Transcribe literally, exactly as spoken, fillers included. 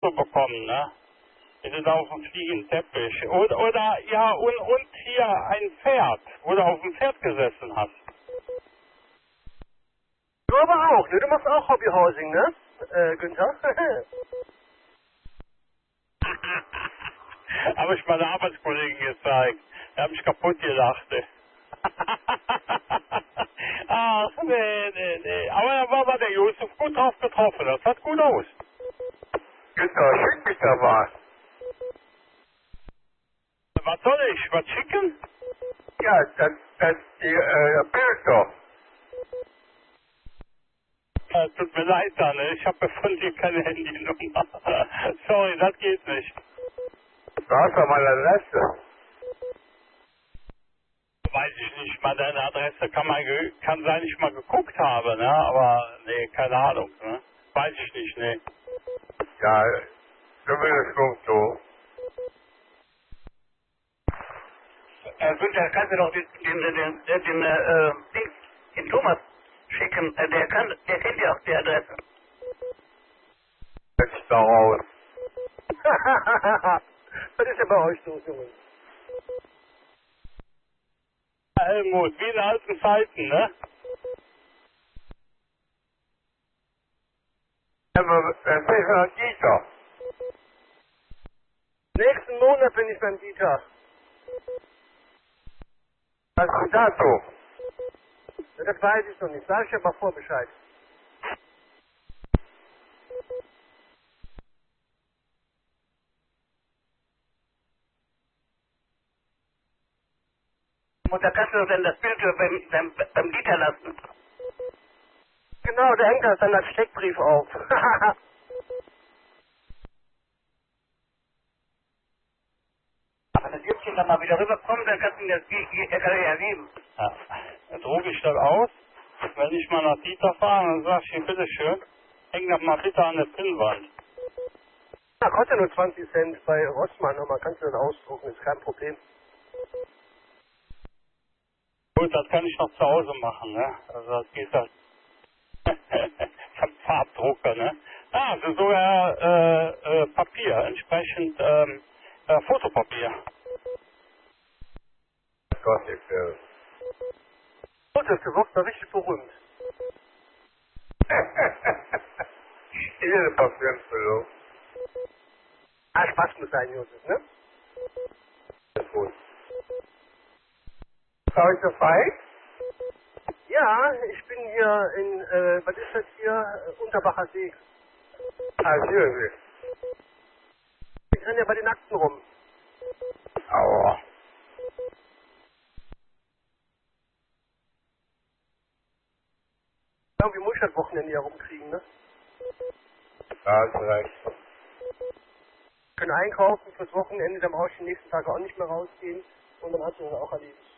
Foto bekommen, ne? Wir sind auf dem fliegenden Teppich. Oder, oder ja, und, und hier ein Pferd, wo du auf dem Pferd gesessen hast. Du aber auch, ne? Du machst auch Hobbyhousing, ne? Äh, Günther? Habe ich meiner Arbeitskollegen gezeigt. Die haben mich kaputt gelacht. ey. Ach, nee, nee, nee. Aber da war mal der Josef gut drauf getroffen. Das sah gut aus. Günther, schick mich da mal. Was soll ich? Was schicken? Ja, das, das, die, äh, Bild doch. Äh, tut mir leid, dann. Ich habe von dir keine Handynummer. Sorry, das geht nicht. Du hast doch meine Adresse. Weiß ich nicht mal, deine Adresse kann man ge kann sein, ich mal geguckt habe, ne? Aber nee, keine Ahnung, ne? Weiß ich nicht, ne? Ja, zumindest so. Äh, Günther, kannst du doch den, den, den, den, den, äh, Ding, den Thomas schicken. Äh, der kann, der kennt ja auch die Adresse. Jetzt da raus. Was ist denn bei euch los, Jungs? Helmut, wie in alten Zeiten, ne? Aber, äh, Pfeffer Dieter. Nächsten Monat bin ich beim Dieter. Was ist dazu? Ja, das weiß ich noch nicht. Sag ich aber vor Bescheid. Und da kannst du dann das Bild beim, beim, beim Dieter lassen. Genau, der hängt das dann als Steckbrief auf. Aber das Jüngchen dann mal wieder rüberkommt, dann kannst du ihm das, er kann ja geben. Ja. Dann drucke ich das aus. Wenn ich mal nach Dieter fahre, dann sag ich ihm, bitteschön, häng das mal bitte an der Pinnwand. Ja, kostet nur zwanzig Cent bei Rossmann, aber kannst du das ausdrucken, ist kein Problem. Gut, das kann ich noch zu Hause machen, ne? Also das geht das. Ich hab Farbdrucker, ne? Ah, also sogar äh, äh, Papier, entsprechend ähm, äh, Fotopapier. Gott, ich will. Josef, du wirst da richtig berühmt. Jede Papierfüllung. Ah, Spaß muss sein, Josef, ne? Ist gut. Heute frei? Ja, ich bin hier in, äh, was ist das hier? Äh, Unterbacher See. Ah, schön. Ich renne ja bei den Akten rum. Aua. Irgendwie muss ich das Wochenende hier rumkriegen, ne? Da hast du recht. Können einkaufen fürs Wochenende, dann brauche ich die nächsten Tage auch nicht mehr rausgehen und dann hast du das auch erledigt.